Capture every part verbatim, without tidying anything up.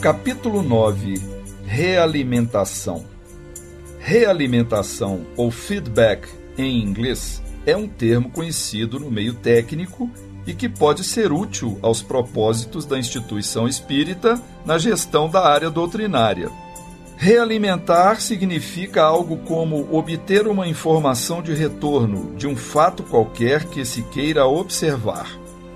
Capítulo nove. Realimentação. Realimentação, ou feedback em inglês, é um termo conhecido no meio técnico e que pode ser útil aos propósitos da instituição espírita na gestão da área doutrinária. Realimentar significa algo como obter uma informação de retorno de um fato qualquer que se queira observar.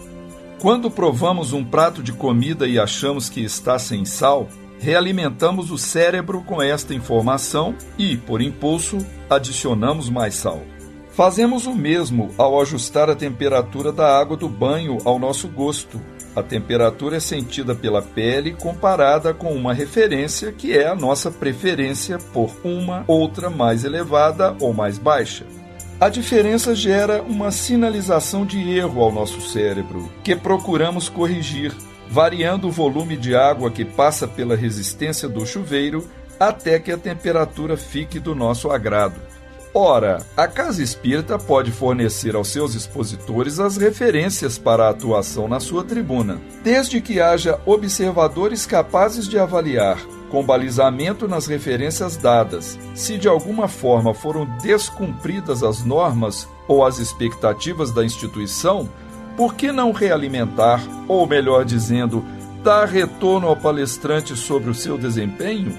Quando provamos um prato de comida e achamos que está sem sal, realimentamos o cérebro com esta informação e, por impulso, adicionamos mais sal. Fazemos o mesmo ao ajustar a temperatura da água do banho ao nosso gosto. A temperatura é sentida pela pele comparada com uma referência que é a nossa preferência por uma outra mais elevada ou mais baixa. A diferença gera uma sinalização de erro ao nosso cérebro, que procuramos corrigir, variando o volume de água que passa pela resistência do chuveiro até que a temperatura fique do nosso agrado. Ora, a Casa Espírita pode fornecer aos seus expositores as referências para a atuação na sua tribuna, desde que haja observadores capazes de avaliar, com balizamento nas referências dadas, se de alguma forma foram descumpridas as normas ou as expectativas da instituição, por que não realimentar, ou melhor dizendo, dar retorno ao palestrante sobre o seu desempenho?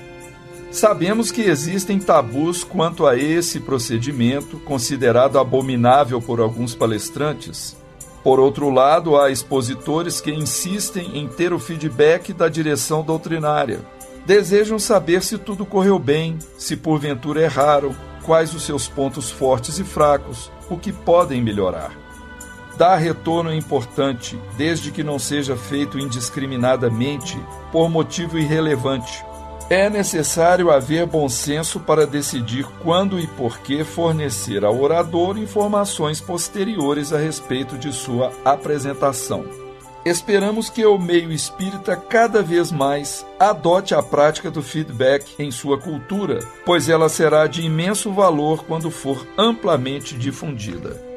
Sabemos que existem tabus quanto a esse procedimento, considerado abominável por alguns palestrantes. Por outro lado, há expositores que insistem em ter o feedback da direção doutrinária. Desejam saber se tudo correu bem, se porventura erraram, quais os seus pontos fortes e fracos, o que podem melhorar. Dar retorno é importante, desde que não seja feito indiscriminadamente, por motivo irrelevante. É necessário haver bom senso para decidir quando e por que fornecer ao orador informações posteriores a respeito de sua apresentação. Esperamos que o meio espírita cada vez mais adote a prática do feedback em sua cultura, pois ela será de imenso valor quando for amplamente difundida.